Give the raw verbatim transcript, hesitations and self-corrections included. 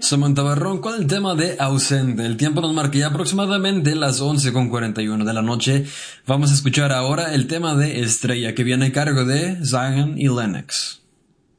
Samantha Barrón con el tema de Ausente. El tiempo nos marca ya aproximadamente las once con cuarenta y uno de la noche. Vamos a escuchar ahora el tema de Estrella, que viene a cargo de Zion y Lennox.